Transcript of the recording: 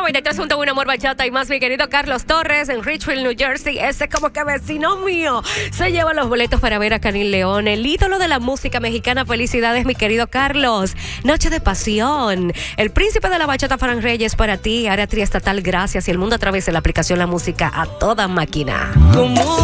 93.1 Amor Bachata y más, mi querido Carlos Torres en Richfield, New Jersey. Ese es como que vecino mío. Se lleva los boletos para ver a Canil León, el ídolo de la música mexicana. Felicidades, mi querido Carlos. Noche de pasión. El príncipe de la bachata, Fran Reyes, para ti. Área triestatal, gracias. Y el mundo a través de la aplicación La Música a toda máquina. Como